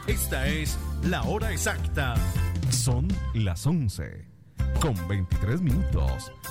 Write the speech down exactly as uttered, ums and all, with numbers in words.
Esta es la hora exacta. Son las once con veintitrés minutos.